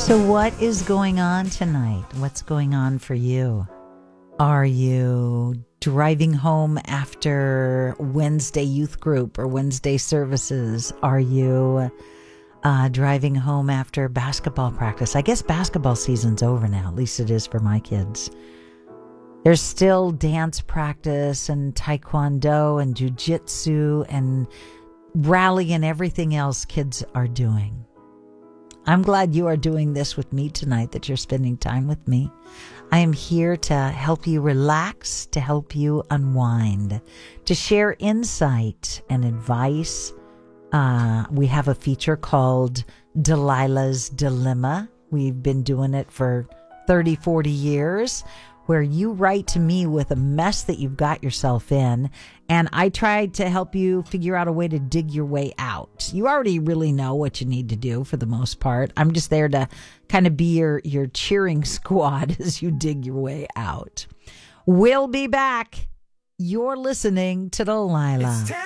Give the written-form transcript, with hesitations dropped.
So what is going on tonight? What's going on for you? Are you driving home after Wednesday youth group or Wednesday services? Are you driving home after basketball practice? I guess basketball season's over now. At least it is for my kids. There's still dance practice and taekwondo and jujitsu and rally and everything else kids are doing. I'm glad you are doing this with me tonight, that you're spending time with me. I am here to help you relax, to help you unwind, to share insight and advice. We have a feature called Delilah's Dilemma. We've been doing it for 30, 40 years, where you write to me with a mess that you've got yourself in, and I try to help you figure out a way to dig your way out. You already really know what you need to do for the most part. I'm just there to kind of be your cheering squad as you dig your way out. We'll be back. You're listening to Delilah.